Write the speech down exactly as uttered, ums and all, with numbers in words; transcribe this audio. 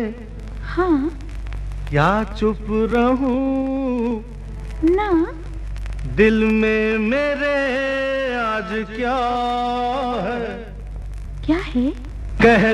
हाँ। क्या चुप रहूं ना। दिल में मेरे आज क्या है? क्या है? कह